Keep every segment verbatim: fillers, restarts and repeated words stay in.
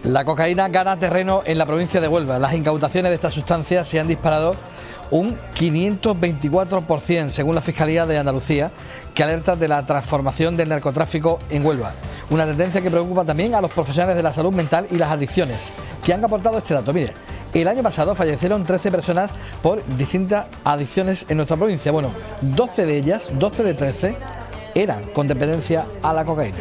La cocaína gana terreno en la provincia de Huelva. Las incautaciones de esta sustancia se han disparado un quinientos veinticuatro por ciento, según la Fiscalía de Andalucía, que alerta de la transformación del narcotráfico en Huelva. Una tendencia que preocupa también a los profesionales de la salud mental y las adicciones, que han aportado este dato. Mire, el año pasado fallecieron trece personas por distintas adicciones en nuestra provincia. Bueno, doce de ellas, doce de trece, eran con dependencia a la cocaína.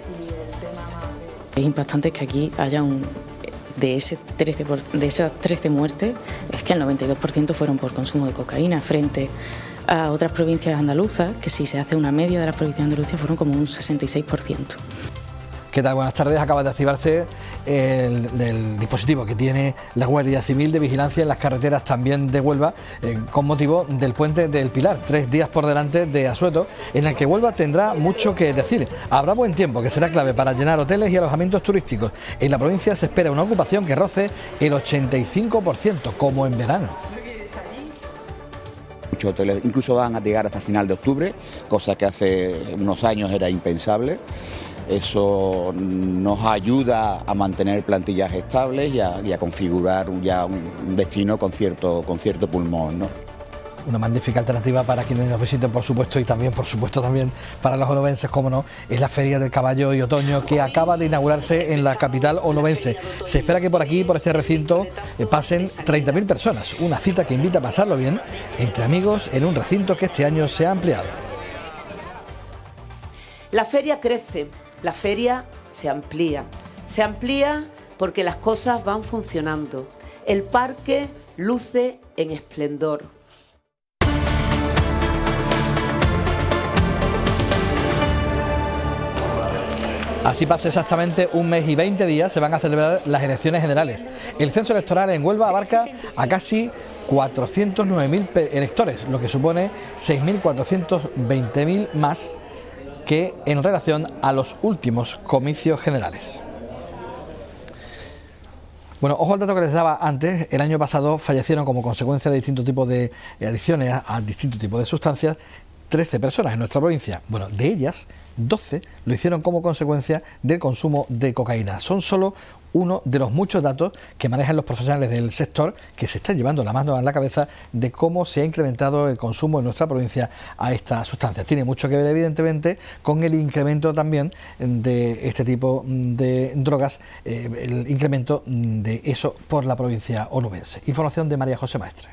Es impactante que aquí haya un... De, ese trece por, de esas trece muertes, es que el noventa y dos por ciento fueron por consumo de cocaína, frente a otras provincias andaluzas, que si se hace una media de las provincias andaluzas fueron como un sesenta y seis por ciento. ¿Qué tal? Buenas tardes. Acaba de activarse el, el dispositivo que tiene la Guardia Civil de Vigilancia en las carreteras también de Huelva, eh, con motivo del Puente del Pilar, tres días por delante de asueto, en el que Huelva tendrá mucho que decir. Habrá buen tiempo, que será clave para llenar hoteles y alojamientos turísticos. En la provincia se espera una ocupación que roce el ochenta y cinco por ciento, como en verano. Muchos hoteles incluso van a llegar hasta final de octubre, cosa que hace unos años era impensable. Eso nos ayuda a mantener plantillas estables y a, y a configurar ya un destino con cierto, con cierto pulmón, ¿no? Una magnífica alternativa para quienes nos visiten, por supuesto, y también, por supuesto, también para los onubenses, como no, es la Feria del Caballo y Otoño, que acaba de inaugurarse en la capital onubense. Se espera que por aquí, por este recinto, eh, pasen treinta mil personas, una cita que invita a pasarlo bien entre amigos en un recinto que este año se ha ampliado. La feria crece. La feria se amplía, se amplía porque las cosas van funcionando. El parque luce en esplendor. Así pasa exactamente un mes y veinte días, se van a celebrar las elecciones generales. El censo electoral en Huelva abarca a casi cuatrocientos nueve mil electores, lo que supone seis mil cuatrocientos veinte mil más que en relación a los últimos comicios generales. Bueno, ojo al dato que les daba antes. El año pasado fallecieron como consecuencia de distintos tipos de adicciones a, a distintos tipos de sustancias trece personas en nuestra provincia. Bueno, de ellas, doce lo hicieron como consecuencia del consumo de cocaína. Son solo uno de los muchos datos que manejan los profesionales del sector, que se están llevando la mano a la cabeza de cómo se ha incrementado el consumo en nuestra provincia a estas sustancias. Tiene mucho que ver, evidentemente, con el incremento también de este tipo de drogas, eh, el incremento de eso por la provincia onubense. Información de María José Maestre.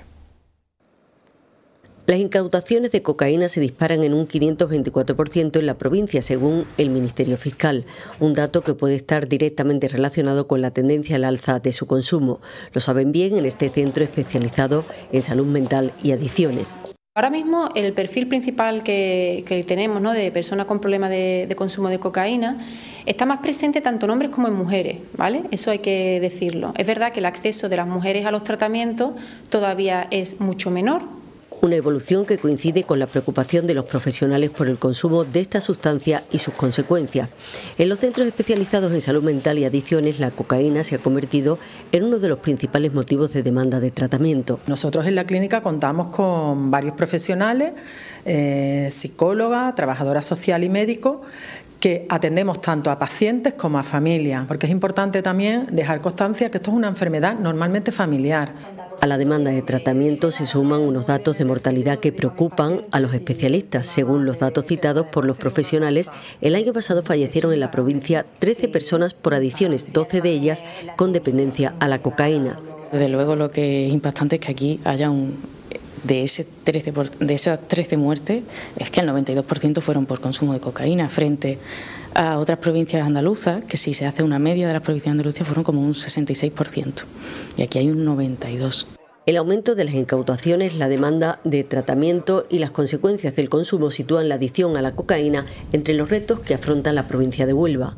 Las incautaciones de cocaína se disparan en un quinientos veinticuatro por ciento en la provincia, según el Ministerio Fiscal, un dato que puede estar directamente relacionado con la tendencia al alza de su consumo. Lo saben bien en este centro especializado en salud mental y adicciones. Ahora mismo el perfil principal que, que tenemos, ¿no?, de personas con problemas de, de consumo de cocaína está más presente tanto en hombres como en mujeres, ¿vale? Eso hay que decirlo. Es verdad que el acceso de las mujeres a los tratamientos todavía es mucho menor. Una evolución que coincide con la preocupación de los profesionales por el consumo de esta sustancia y sus consecuencias. En los centros especializados en salud mental y adicciones, la cocaína se ha convertido en uno de los principales motivos de demanda de tratamiento. Nosotros en la clínica contamos con varios profesionales, eh, psicólogas, trabajadora social y médicos, que atendemos tanto a pacientes como a familias, porque es importante también dejar constancia que esto es una enfermedad normalmente familiar. A la demanda de tratamiento se suman unos datos de mortalidad que preocupan a los especialistas. Según los datos citados por los profesionales, el año pasado fallecieron en la provincia trece personas por adicciones, doce de ellas con dependencia a la cocaína. Desde luego lo que es impactante es que aquí haya un... De, ese trece por, de esas trece muertes, es que el noventa y dos por ciento fueron por consumo de cocaína, frente a otras provincias andaluzas, que si se hace una media de las provincias andaluzas fueron como un sesenta y seis por ciento, y aquí hay un noventa y dos por ciento. El aumento de las incautaciones, la demanda de tratamiento y las consecuencias del consumo sitúan la adicción a la cocaína entre los retos que afronta la provincia de Huelva.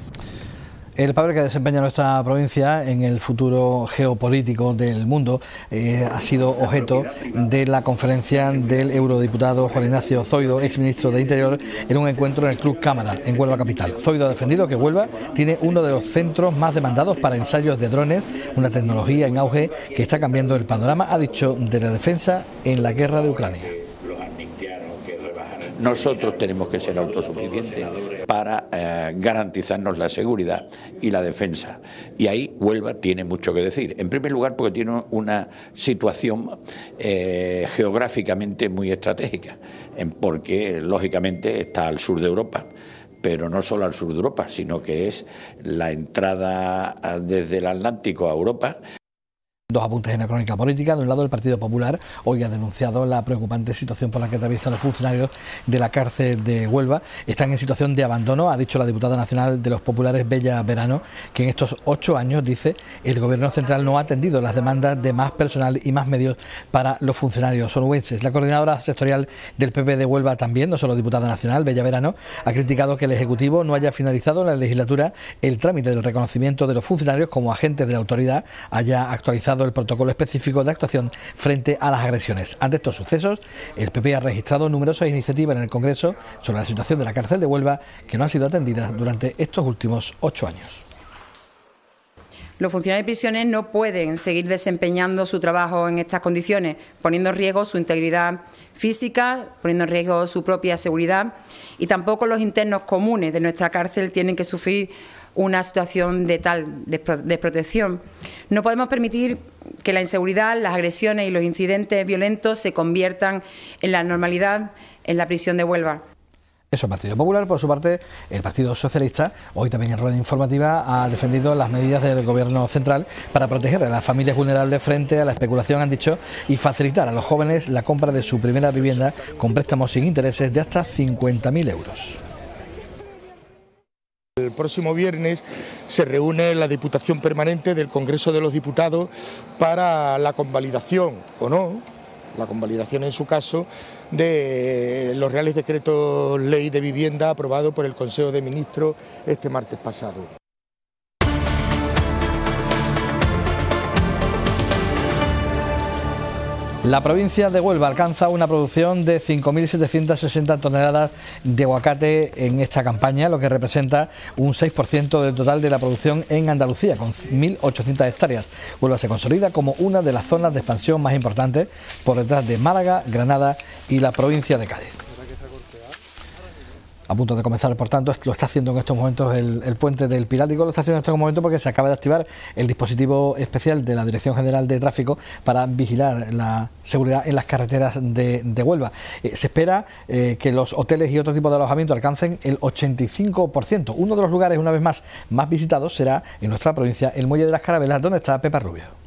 El papel que desempeña nuestra provincia en el futuro geopolítico del mundo eh, ha sido objeto de la conferencia del eurodiputado Juan Ignacio Zoido, exministro de Interior, en un encuentro en el Club Cámara, en Huelva Capital. Zoido ha defendido que Huelva tiene uno de los centros más demandados para ensayos de drones, una tecnología en auge que está cambiando el panorama, ha dicho, de la defensa en la guerra de Ucrania. nosotros tenemos que ser autosuficientes para eh, garantizarnos la seguridad y la defensa. Y ahí Huelva tiene mucho que decir. En primer lugar, porque tiene una situación eh, geográficamente muy estratégica, porque lógicamente está al sur de Europa. Pero no solo al sur de Europa, sino que es la entrada desde el Atlántico a Europa. Dos apuntes en la crónica política. De un lado, el Partido Popular hoy ha denunciado la preocupante situación por la que atraviesan los funcionarios de la cárcel de Huelva. Están en situación de abandono, ha dicho la diputada nacional de los populares, Bella Verano, que en estos ocho años, dice, el Gobierno central no ha atendido las demandas de más personal y más medios para los funcionarios onubenses. La coordinadora sectorial del P P de Huelva también, no solo diputada nacional, Bella Verano, ha criticado que el Ejecutivo no haya finalizado en la legislatura el trámite del reconocimiento de los funcionarios como agentes de la autoridad, haya actualizado el protocolo específico de actuación frente a las agresiones. Ante estos sucesos, el P P ha registrado numerosas iniciativas en el Congreso sobre la situación de la cárcel de Huelva que no han sido atendidas durante estos últimos ocho años. Los funcionarios de prisiones no pueden seguir desempeñando su trabajo en estas condiciones, poniendo en riesgo su integridad física, poniendo en riesgo su propia seguridad, y tampoco los internos comunes de nuestra cárcel tienen que sufrir una situación de tal desprotección. No podemos permitir que la inseguridad, las agresiones y los incidentes violentos se conviertan en la normalidad en la prisión de Huelva. Eso, el Partido Popular. Por su parte, el Partido Socialista, hoy también en rueda informativa, ha defendido las medidas del Gobierno central para proteger a las familias vulnerables frente a la especulación, han dicho, y facilitar a los jóvenes la compra de su primera vivienda con préstamos sin intereses de hasta cincuenta mil euros. El próximo viernes se reúne la Diputación Permanente del Congreso de los Diputados para la convalidación, o no, la convalidación en su caso, de los Reales Decretos Ley de Vivienda aprobados por el Consejo de Ministros este martes pasado. La provincia de Huelva alcanza una producción de cinco mil setecientas sesenta toneladas de aguacate en esta campaña, lo que representa un seis por ciento del total de la producción en Andalucía, con mil ochocientas hectáreas. Huelva se consolida como una de las zonas de expansión más importantes, por detrás de Málaga, Granada y la provincia de Cádiz. A punto de comenzar, por tanto, lo está haciendo en estos momentos el, el puente del Pilar. Digo, lo está haciendo en estos momentos porque se acaba de activar el dispositivo especial de la Dirección General de Tráfico para vigilar la seguridad en las carreteras de, de Huelva. Eh, se espera eh, que los hoteles y otro tipo de alojamiento alcancen el ochenta y cinco por ciento. Uno de los lugares, una vez más, más visitados será en nuestra provincia el Muelle de las Carabelas, donde está Pepa Rubio.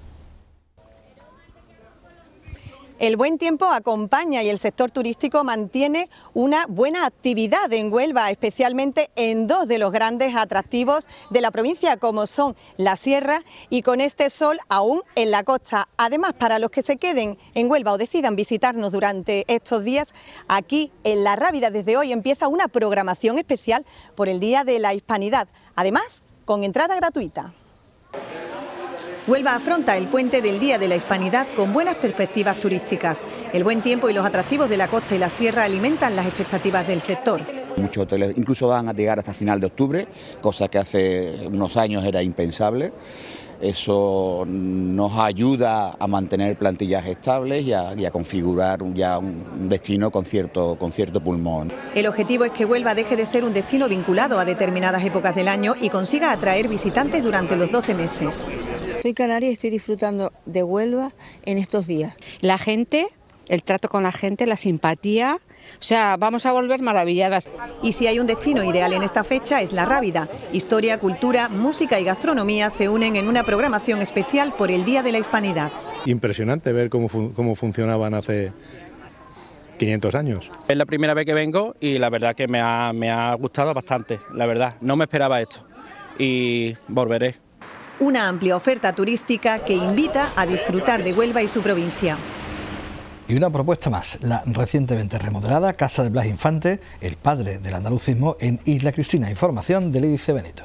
El buen tiempo acompaña y el sector turístico mantiene una buena actividad en Huelva, especialmente en dos de los grandes atractivos de la provincia, como son la Sierra y con este sol aún en la costa. Además, para los que se queden en Huelva o decidan visitarnos durante estos días, aquí en La Rábida desde hoy empieza una programación especial por el Día de la Hispanidad, además con entrada gratuita. Huelva afronta el puente del Día de la Hispanidad con buenas perspectivas turísticas. El buen tiempo y los atractivos de la costa y la sierra alimentan las expectativas del sector. Muchos hoteles incluso van a llegar hasta final de octubre, cosa que hace unos años era impensable. Eso nos ayuda a mantener plantillas estables y a, y a configurar ya un destino con cierto, con cierto pulmón. El objetivo es que Huelva deje de ser un destino vinculado a determinadas épocas del año y consiga atraer visitantes durante los doce meses. Soy canaria y estoy disfrutando de Huelva en estos días. La gente, el trato con la gente, la simpatía, o sea, vamos a volver maravilladas. Y si hay un destino ideal en esta fecha es La Rábida. Historia, cultura, música y gastronomía se unen en una programación especial por el Día de la Hispanidad. Impresionante ver cómo, fun cómo funcionaban hace quinientos años. Es la primera vez que vengo y la verdad que me ha, me ha gustado bastante, la verdad. No me esperaba esto y volveré. Una amplia oferta turística que invita a disfrutar de Huelva y su provincia. Y una propuesta más, la recientemente remodelada Casa de Blas Infante, el padre del andalucismo en Isla Cristina. Información de Lidice Benito.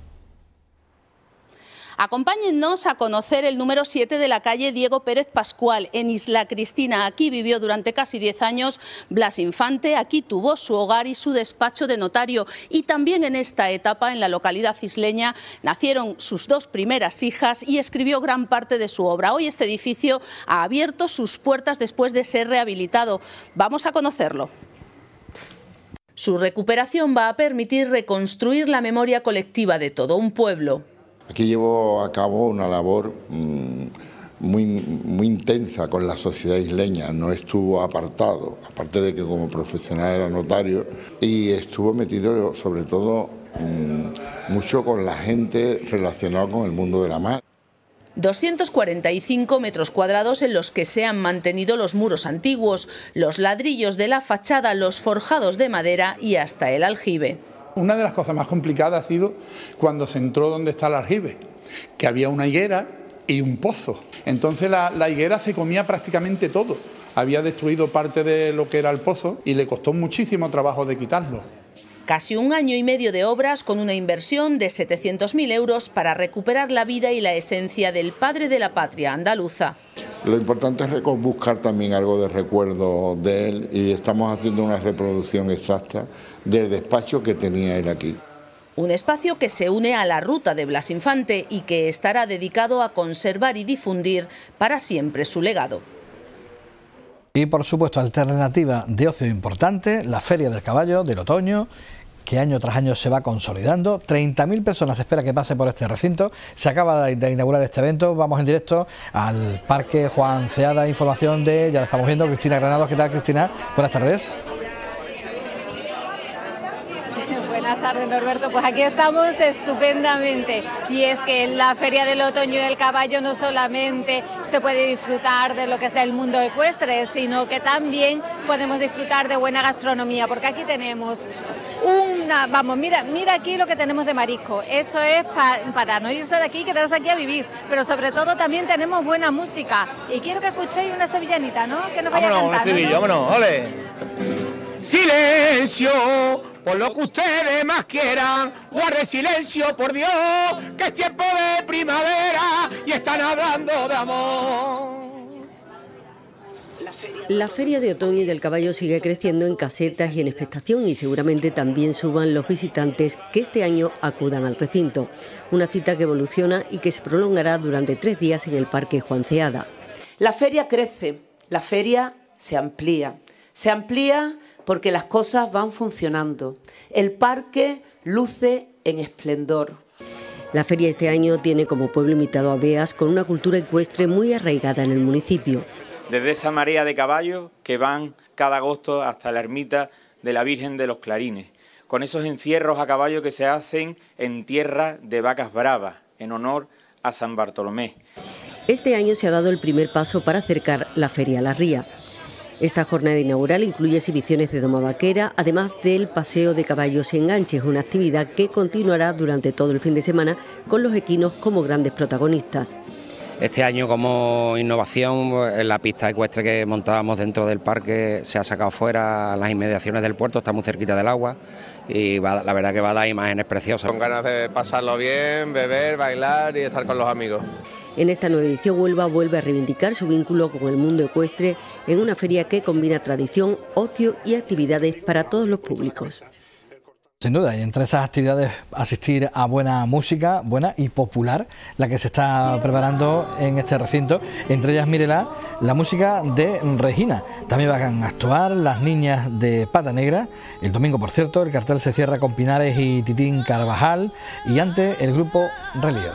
Acompáñennos a conocer el número siete de la calle Diego Pérez Pascual, en Isla Cristina. Aquí vivió durante casi diez años Blas Infante, aquí tuvo su hogar y su despacho de notario. Y también en esta etapa, en la localidad isleña, nacieron sus dos primeras hijas y escribió gran parte de su obra. Hoy este edificio ha abierto sus puertas después de ser rehabilitado. Vamos a conocerlo. Su recuperación va a permitir reconstruir la memoria colectiva de todo un pueblo. Aquí llevo a cabo una labor mmm, muy, muy intensa con la sociedad isleña, no estuvo apartado, aparte de que como profesional era notario, y estuvo metido sobre todo mmm, mucho con la gente relacionada con el mundo de la mar. doscientos cuarenta y cinco metros cuadrados en los que se han mantenido los muros antiguos, los ladrillos de la fachada, los forjados de madera y hasta el aljibe. Una de las cosas más complicadas ha sido cuando se entró donde está el aljibe, que había una higuera y un pozo. Entonces la, la higuera se comía prácticamente todo. Había destruido parte de lo que era el pozo y le costó muchísimo trabajo de quitarlo. Casi un año y medio de obras con una inversión de setecientos mil euros para recuperar la vida y la esencia del padre de la patria andaluza. Lo importante es buscar también algo de recuerdo de él y estamos haciendo una reproducción exacta del despacho que tenía él aquí. Un espacio que se une a la ruta de Blas Infante y que estará dedicado a conservar y difundir para siempre su legado. Y por supuesto, alternativa de ocio importante, la Feria del Caballo del otoño, que año tras año se va consolidando. treinta mil personas se espera que pase por este recinto. Se acaba de inaugurar este evento. Vamos en directo al Parque Juan Ceada. Información de, ya la estamos viendo, Cristina Granados. ¿Qué tal, Cristina? Buenas tardes. Buenas tardes, Norberto. Pues aquí estamos estupendamente. Y es que en la Feria del Otoño del Caballo no solamente se puede disfrutar de lo que es el mundo ecuestre, sino que también podemos disfrutar de buena gastronomía, porque aquí tenemos una... Vamos, mira, mira aquí lo que tenemos de marisco. Esto es pa, para no irse de aquí y quedarse aquí a vivir. Pero sobre todo también tenemos buena música. Y quiero que escuchéis una sevillanita, ¿no? Que nos vaya vámonos, cantando. Un estribillo, ¿no? vámonos, ole. Silencio, por lo que ustedes más quieran, guarde silencio, por Dios, que es tiempo de primavera y están hablando de amor. La Feria de Otoño del Caballo sigue creciendo en casetas y en expectación y seguramente también suban los visitantes que este año acudan al recinto. Una cita que evoluciona y que se prolongará durante tres días en el Parque Juan Ceada. La feria crece, la feria se amplía, se amplía porque las cosas van funcionando. El parque luce en esplendor. La feria este año tiene como pueblo invitado a Beas con una cultura ecuestre muy arraigada en el municipio. Desde esa marea de caballos que van cada agosto hasta la ermita de la Virgen de los Clarines, con esos encierros a caballo que se hacen en tierra de vacas bravas, en honor a San Bartolomé. Este año se ha dado el primer paso para acercar la feria a la ría. Esta jornada inaugural incluye exhibiciones de doma vaquera, además del paseo de caballos y enganches, una actividad que continuará durante todo el fin de semana con los equinos como grandes protagonistas. Este año, como innovación, en la pista ecuestre que montábamos dentro del parque se ha sacado fuera a las inmediaciones del puerto, está muy cerquita del agua y va, la verdad que va a dar imágenes preciosas. Con ganas de pasarlo bien, beber, bailar y estar con los amigos. En esta nueva edición Huelva vuelve a reivindicar su vínculo con el mundo ecuestre en una feria que combina tradición, ocio y actividades para todos los públicos. Sin duda, y entre esas actividades asistir a buena música, buena y popular, la que se está preparando en este recinto, entre ellas, mírela, la música de Regina. También van a actuar las niñas de Pata Negra. El domingo, por cierto, el cartel se cierra con Pinares y Titín Carvajal, y antes el grupo Relío.